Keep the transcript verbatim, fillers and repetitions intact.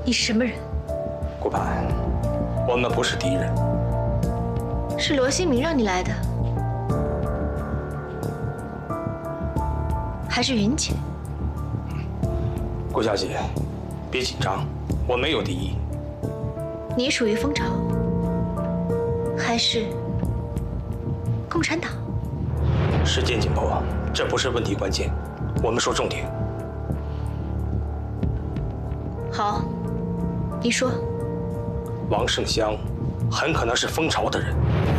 你什么人？ 顾盼，我们不是敌人。 是罗新明让你来的，还是云姐？ 顾小姐，别紧张，我没有敌意。 你属于蜂巢，还是共产党？ 时间紧迫，这不是问题关键，我们说重点。 好，你说。 王胜香很可能是蜂巢的人。